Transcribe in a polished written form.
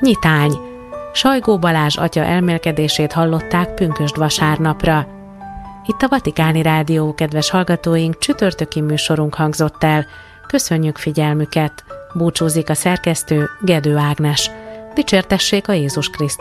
Nyitány. Sajgó Balázs atya elmélkedését hallották pünkösd vasárnapra. Itt a Vatikáni Rádió, kedves hallgatóink, csütörtöki műsorunk hangzott el. Köszönjük figyelmüket! Búcsúzik a szerkesztő, Gedő Ágnes. Dicsértessék a Jézus Krisztus!